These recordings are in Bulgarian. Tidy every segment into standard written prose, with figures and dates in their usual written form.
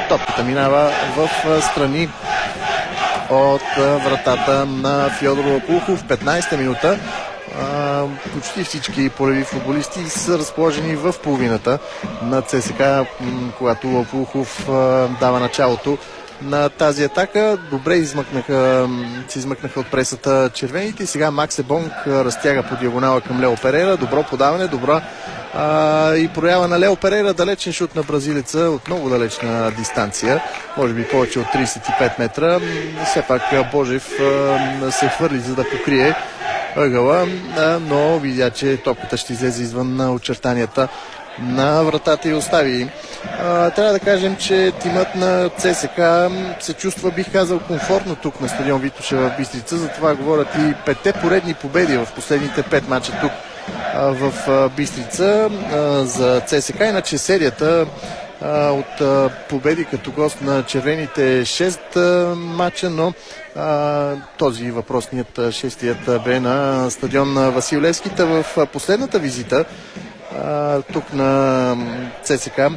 Топката минава в страни от вратата на Фьодор Лопухов. 15-та минута. Почти всички полеви футболисти са разположени в половината на ЦСКА, когато Лопухов дава началото на тази атака. Добре се измъкнаха от пресата червените. Сега Макс Ебонг разтяга по диагонала към Лео Перейра. Добро подаване, добра и проява на Лео Перейра. Далечен шут на бразилеца от много далечна дистанция. Може би повече от 35 метра. Все пак Божев се хвърли, за да покрие ъгъла, но видя, че топката ще излезе извън очертанията на вратата и остави. Трябва да кажем, че тимът на ЦСКА се чувства, бих казал, комфортно тук на стадион Витоша в Бистрица. За това говорят и 5-те поредни победи в последните 5 мача тук в Бистрица за ЦСКА. Иначе серията от победи като гост на червените 6 мача, но този въпросният шестият бе на стадион Васил Левски. В последната визита тук на ЦСКА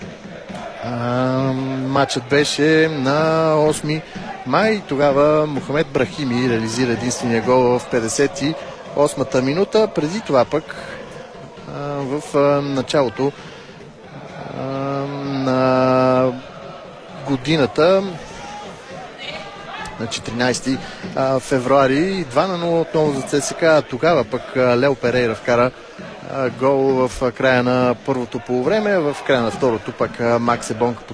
матчът беше на 8 май. Тогава Мохамед Брахими реализира единствения гол в 58-та минута. Преди това пък в началото на годината, на 14 февруари, 2-0 отново за ЦСКА. Тогава пък Лео Перейра вкара гол в края на първото полувреме. В края на второто пък Макс Ебонг